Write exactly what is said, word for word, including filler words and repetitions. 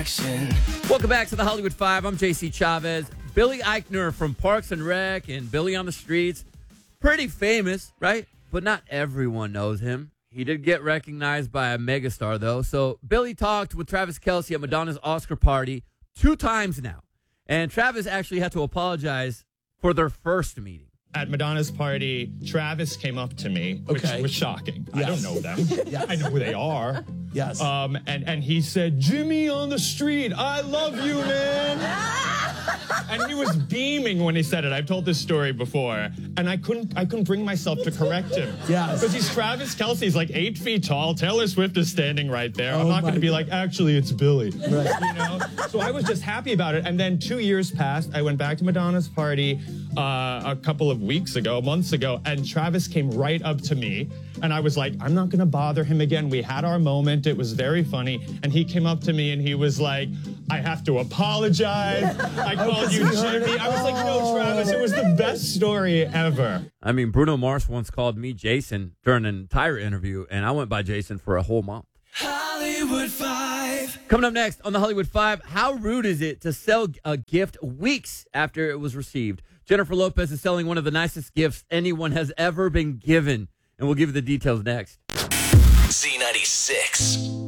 connection. Welcome back to the Hollywood Five. I'm J C Chavez. Billy Eichner from Parks and Rec and Billy on the Streets. Pretty famous, right? But not everyone knows him. He did get recognized by a megastar, though. So Billy talked with Travis Kelce at Madonna's Oscar party two times now. And Travis actually had to apologize for their first meeting. At Madonna's party, Travis came up to me, which Okay. was shocking. Yes. I don't know them. Yes. I know who they are. Yes. Um, and, and he said, Jimmy on the street, I love you, man. And he was beaming when he said it. I've told this story before. And I couldn't I couldn't bring myself to correct him. Yes. Because he's Travis Kelce. He's like eight feet tall. Taylor Swift is standing right there. I'm Oh not going to my be God. like, actually, it's Billy. Right. You know? So I was just happy about it. And then two years passed. I went back to Madonna's party uh, a couple of weeks ago, months ago, and Travis came right up to me. And I was like, I'm not going to bother him again. We had our moment. It was very funny. And he came up to me and he was like, I have to apologize. I called you Jimmy. I was like, no, Travis, it was the best story ever. I mean, Bruno Mars once called me Jason during an entire interview, and I went by Jason for a whole month. Hollywood Five. Coming up next on the Hollywood Five, how rude is it to sell a gift weeks after it was received? Jennifer Lopez is selling one of the nicest gifts anyone has ever been given, and we'll give you the details next. Z ninety-six.